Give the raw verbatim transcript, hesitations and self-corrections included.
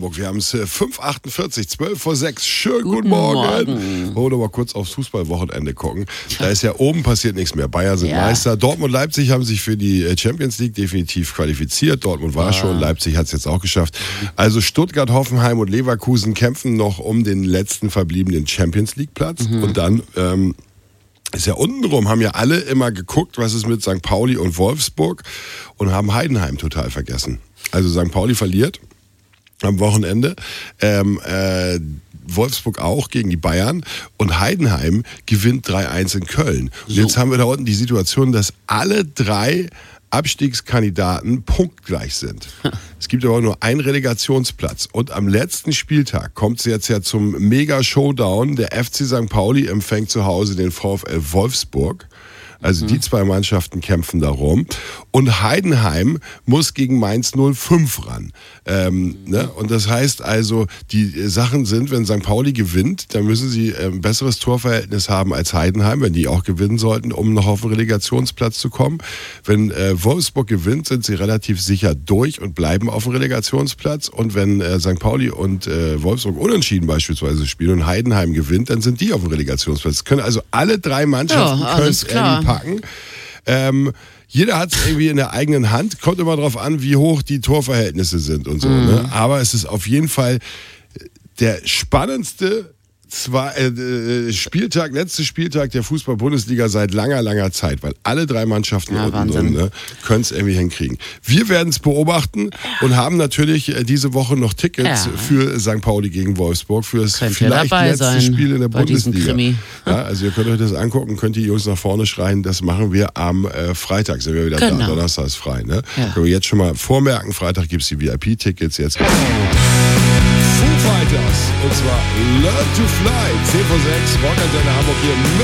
Hamburg. Wir haben es fünf Uhr achtundvierzig, zwölf vor sechs. Schönen guten, Guten Morgen. Morgen. Wollen wir mal kurz aufs Fußballwochenende gucken. Da ist ja oben passiert nichts mehr. Bayern sind Ja. Meister. Dortmund, Leipzig haben sich für die Champions League definitiv qualifiziert. Dortmund war Ja. schon, Leipzig hat es jetzt auch geschafft. Also Stuttgart, Hoffenheim und Leverkusen kämpfen noch um den letzten verbliebenen Champions League Platz. Mhm. Und dann ähm, ist ja untenrum, haben ja alle immer geguckt, was ist mit Sankt Pauli und Wolfsburg und haben Heidenheim total vergessen. Also Sankt Pauli verliert am Wochenende, ähm, äh, Wolfsburg auch gegen die Bayern und Heidenheim gewinnt drei eins in Köln. Und So. jetzt haben wir da unten die Situation, dass alle drei Abstiegskandidaten punktgleich sind. Es gibt aber nur einen Relegationsplatz. Und am letzten Spieltag kommt es jetzt ja zum Mega-Showdown. Der F C Sankt Pauli empfängt zu Hause den VfL Wolfsburg. Also die zwei Mannschaften kämpfen darum. Und Heidenheim muss gegen Mainz null fünf ran. Ähm, ne? Und das heißt also, die Sachen sind, wenn Sankt Pauli gewinnt, dann müssen sie ein besseres Torverhältnis haben als Heidenheim, wenn die auch gewinnen sollten, um noch auf den Relegationsplatz zu kommen. Wenn äh, Wolfsburg gewinnt, sind sie relativ sicher durch und bleiben auf dem Relegationsplatz. Und wenn äh, Sankt Pauli und äh, Wolfsburg unentschieden beispielsweise spielen und Heidenheim gewinnt, dann sind die auf dem Relegationsplatz. Können also alle drei Mannschaften Ja, alles können klar. irgendwie packen. Ähm, jeder hat es irgendwie in der eigenen Hand. Kommt immer darauf an, wie hoch die Torverhältnisse sind und so. Mhm. Ne? Aber es ist auf jeden Fall der spannendste Zwei, äh, Spieltag, letzte Spieltag der Fußball-Bundesliga seit langer, langer Zeit, weil alle drei Mannschaften Ja, unten Wahnsinn. drin ne, können es irgendwie hinkriegen. Wir werden es beobachten und haben natürlich äh, diese Woche noch Tickets Ja. für Sankt Pauli gegen Wolfsburg, für das Könnt ihr vielleicht dabei letzte sein Spiel in der bei diesem Bundesliga. Krimi. Ja, also ihr könnt euch das angucken, könnt die Jungs nach vorne schreien, das machen wir am äh, Freitag, sind wir wieder Genau. da, Donnerstag ist frei. Ne? Ja. Können wir jetzt schon mal vormerken, Freitag gibt es die V I P-Tickets, jetzt gibt's Foo Fighters und zwar Learn to Fly, zehn vor sechs, Rockantenne Hamburg hier mit